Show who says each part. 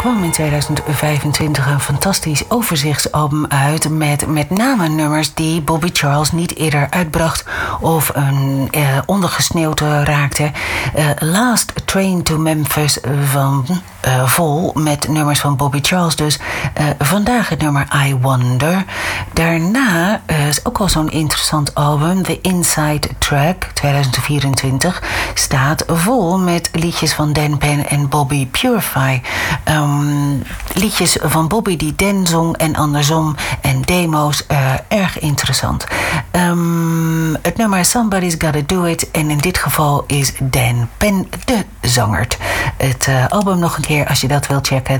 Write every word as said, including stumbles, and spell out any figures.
Speaker 1: kwam in tweeduizend vijfentwintig een fantastisch overzichtsalbum uit met met name nummers die Bobby Charles niet eerder uitbracht of een uh, ondergesneeuwd raakte. Uh, Last Train to Memphis van uh, vol met nummers van Bobby Charles. Dus uh, vandaag het nummer I Wonder. Daarna uh, is ook wel zo'n interessant album. The Inside Track tweeduizend vierentwintig staat vol met liedjes van Dan Penn en Bobby Purify. Um, liedjes van Bobby die Dan zong en andersom. En demo's, uh, erg interessant. Um, het nummer Somebody's Gotta Do It. En in dit geval is Dan Penn de zanger. Het uh, album nog een keer als je dat wilt checken.